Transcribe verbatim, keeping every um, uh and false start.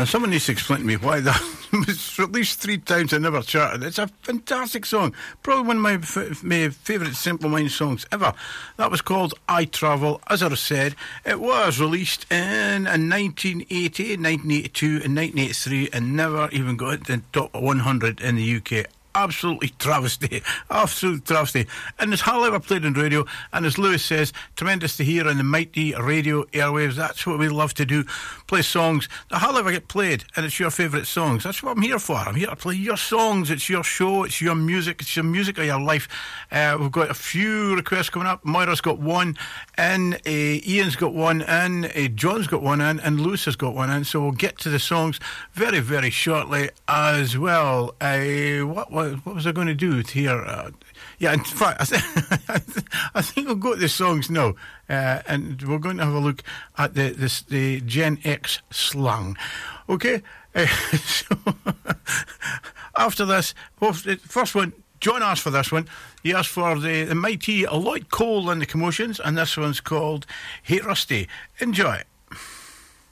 Now, someone needs to explain to me why that was released three times and never charted. It's a fantastic song. Probably one of my, f- my favourite Simple Minds songs ever. That was called I Travel. As I said, it was released in, in nineteen eighty, nineteen eighty-two and nineteen eighty-three and never even got into the top one hundred in the U K. Absolutely travesty, absolute travesty. And as Hal ever played on radio, and as Lewis says, tremendous to hear on the mighty radio airwaves. That's what we love to do, play songs that Hal ever get played, and it's your favourite songs. That's what I'm here for. I'm here to play your songs. It's your show, it's your music, it's your music of your life. Uh, we've got a few requests coming up. Moira's got one in, uh, Ian's got one in, uh, John's got one in, and Lewis has got one in. So we'll get to the songs very, very shortly as well. Uh, what was What was I going to do here? Uh, yeah, in fact, I, th- I think we'll go to the songs now, uh, and we're going to have a look at the this, the Gen X slang. Okay, uh, so after this, first one, John asked for this one. He asked for the, the mighty Lloyd Cole and the Commotions, and this one's called Hey Rusty. Enjoy.